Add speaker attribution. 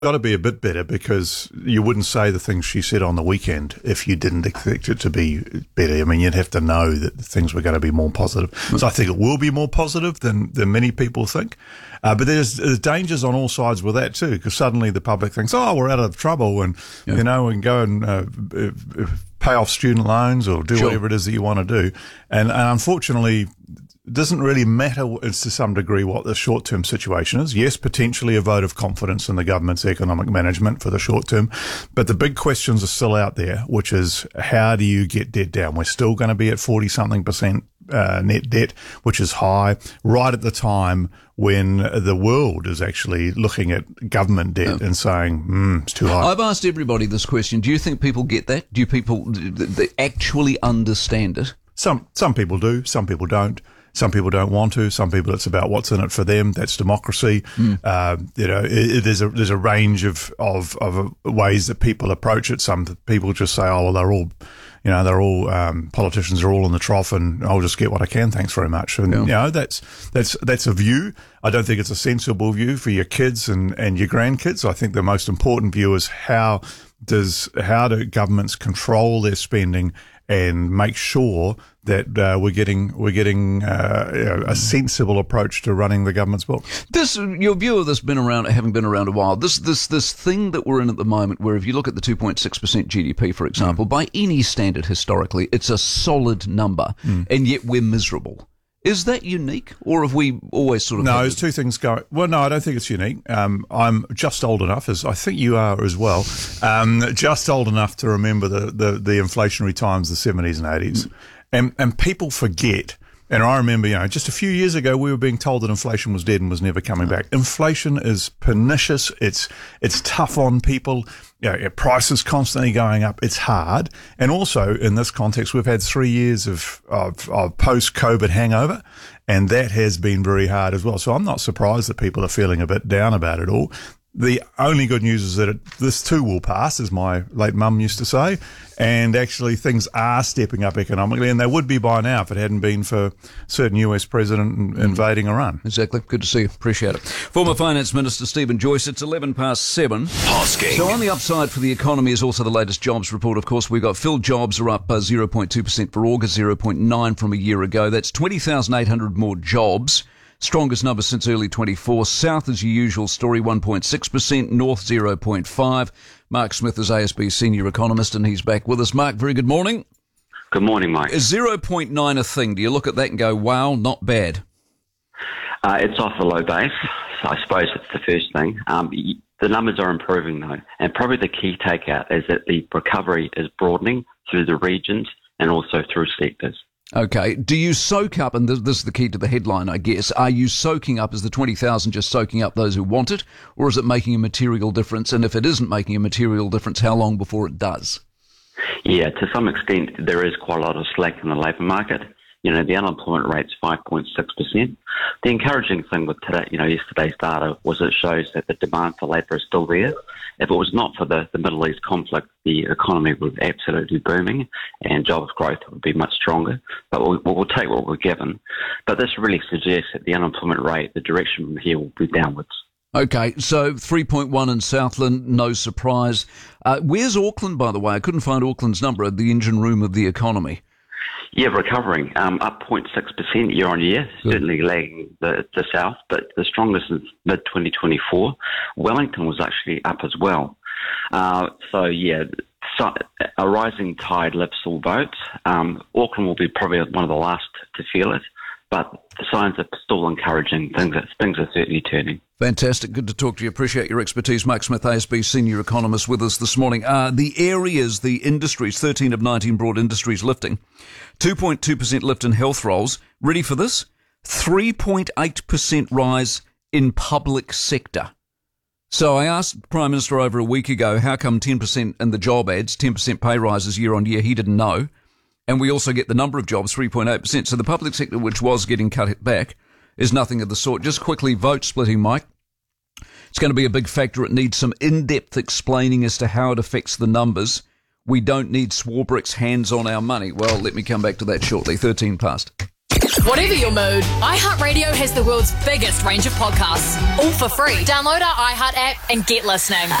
Speaker 1: got to be a bit better, because you wouldn't say the things she said on the weekend if you didn't expect it to be better. I mean, you'd have to know that things were going to be more positive. So I think it will be more positive than many people think. But there's dangers on all sides with that too, because suddenly the public thinks, oh, we're out of trouble, and we can go and pay off student loans or do whatever it is that you want to do. And unfortunately, it doesn't really matter to some degree what the short-term situation is. Yes, potentially a vote of confidence in the government's economic management for the short term, but the big questions are still out there, which is, how do you get debt down? We're still going to be at 40-something% net debt, which is high, right at the time when the world is actually looking at government debt and saying, it's too high.
Speaker 2: I've asked everybody this question. Do you think people get that? Do people they actually understand it?
Speaker 1: Some people do, some people don't. Some people don't want to. Some people, it's about what's in it for them. That's democracy. There's a range of ways that people approach it. Some people just say, oh, well, they're all politicians are all in the trough, and I'll just get what I can. Thanks very much. And that's a view. I don't think it's a sensible view for your kids and your grandkids. I think the most important view is how do governments control their spending and make sure that we're getting a sensible approach to running the government's book.
Speaker 2: Your view of this having been around a while. This thing that we're in at the moment, where if you look at the 2.6% GDP, for example, by any standard historically, it's a solid number, and yet we're miserable. Is that unique, or have we always sort of...
Speaker 1: No, there's two things going... Well, no, I don't think it's unique. I'm just old enough, as I think you are as well, just old enough to remember the inflationary times, the 70s and 80s. And people forget... And I remember, just a few years ago, we were being told that inflation was dead and was never coming back. Inflation is pernicious. It's tough on people. Prices constantly going up. It's hard. And also, in this context, we've had 3 years of post-COVID hangover, and that has been very hard as well. So I'm not surprised that people are feeling a bit down about it all. The only good news is that this too will pass, as my late mum used to say, and actually things are stepping up economically, and they would be by now if it hadn't been for certain US president invading Iran.
Speaker 2: Exactly. Good to see you. Appreciate it. Former Finance Minister Stephen Joyce. It's 7:11.
Speaker 3: Hosking.
Speaker 2: So on the upside for the economy is also the latest jobs report. Of course, we've got filled jobs are up 0.2% for August, 0.9% from a year ago. That's 20,800 more jobs. Strongest number since early 24. South is your usual story, 1.6%. North, 0.5%. Mark Smith is ASB senior economist, and he's back with us. Mark, very good morning.
Speaker 4: Good morning, Mike.
Speaker 2: Is 0.9 a thing? Do you look at that and go, wow, not bad?
Speaker 4: It's off a low base, so I suppose it's the first thing. The numbers are improving, though, and probably the key takeout is that the recovery is broadening through the regions and also through sectors.
Speaker 2: Okay. Do you soak up, and this is the key to the headline, I guess, are you soaking up, is the 20,000 just soaking up those who want it, or is it making a material difference? And if it isn't making a material difference, how long before it does?
Speaker 4: Yeah, to some extent, there is quite a lot of slack in the labour market. The unemployment rate's 5.6%. The encouraging thing with yesterday's data was it shows that the demand for labour is still there. If it was not for the Middle East conflict, the economy would be absolutely booming and jobs growth would be much stronger. But we'll take what we're given. But this really suggests that the unemployment rate, the direction from here will be downwards.
Speaker 2: Okay, so 3.1 in Southland, no surprise. Where's Auckland, by the way? I couldn't find Auckland's number at the engine room of the economy.
Speaker 4: Yeah, recovering, up 0.6% year on year, certainly lagging the south, but the strongest since mid-2024. Wellington was actually up as well. A rising tide lifts all boats. Auckland will be probably one of the last to feel it, but the signs are still encouraging. Things are certainly turning.
Speaker 2: Fantastic. Good to talk to you. Appreciate your expertise. Mark Smith, ASB senior economist, with us this morning. The areas, the industries, 13 of 19 broad industries lifting. 2.2% lift in health roles. Ready for this? 3.8% rise in public sector. So I asked the Prime Minister over a week ago, how come 10% in the job ads, 10% pay rises year on year? He didn't know. And we also get the number of jobs, 3.8%. So the public sector, which was getting cut back, is nothing of the sort. Just quickly, vote splitting, Mike. It's going to be a big factor. It needs some in-depth explaining as to how it affects the numbers. We don't need Swarbrick's hands on our money. Well, let me come back to that shortly. 13 past.
Speaker 3: Whatever your mood, iHeartRadio has the world's biggest range of podcasts, all for free. Download our iHeart app and get listening.